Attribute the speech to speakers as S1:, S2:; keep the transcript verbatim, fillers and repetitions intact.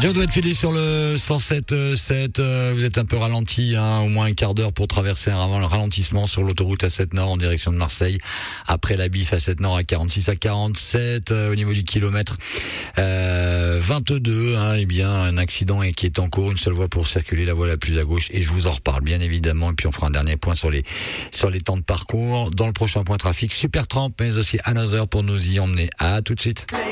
S1: Joe doit être filé sur le cent sept sept. Euh, vous êtes un peu ralenti, hein, au moins un quart d'heure pour traverser un ralentissement sur l'autoroute A sept Nord en direction de Marseille. Après la Bif A sept Nord à quarante-six à quarante-sept. Euh, au niveau du kilomètre euh, vingt-deux, hein, eh bien un accident qui est en cours. Une seule voie pour circuler, la voie la plus à gauche. Et je vous en reparle bien évidemment. Et puis on fera un dernier point sur les sur les temps de parcours dans le prochain point trafic. Supertramp, mais aussi Another pour nous y emmener. À tout de suite.